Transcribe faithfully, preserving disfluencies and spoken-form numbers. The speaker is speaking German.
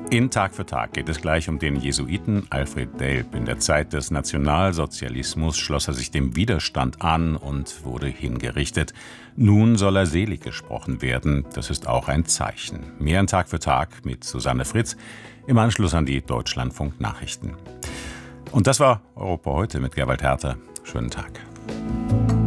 In Tag für Tag geht es gleich um den Jesuiten Alfred Delp. In der Zeit des Nationalsozialismus schloss er sich dem Widerstand an und wurde hingerichtet. Nun soll er selig gesprochen werden. Das ist auch ein Zeichen. Mehr in Tag für Tag mit Susanne Fritz im Anschluss an die Deutschlandfunk-Nachrichten. Und das war Europa heute mit Gerwald Herter. Schönen Tag.